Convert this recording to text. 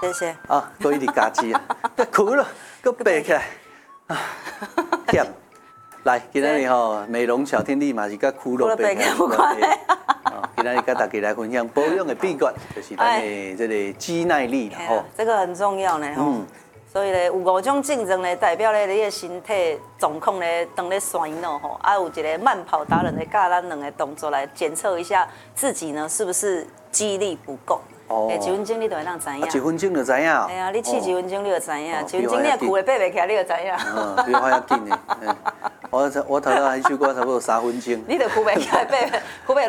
谢谢。 啊，搁一直加鸡啊，哭了，搁背起来啊，忝。来，今仔日吼美容小天地嘛是甲骷髅背起来有关系。今仔日跟大家来分享保养的秘诀，就是咱的这个肌耐力啦吼。 这个很重要呢吼。所以咧，有5种症状咧，代表咧你的身体状况咧，当咧酸咯吼。啊，有一个慢跑达人咧，教咱2个动作来检测一下自己呢是不是肌力不够。1分钟你就会当知影。 1分钟就知影。 哎呀，你试1分钟你就知影，1分钟你裤会爬袂起来，你就知影。 比我还要紧呢。我头头还去过差不多3分钟。 你就裤袂起来，裤袂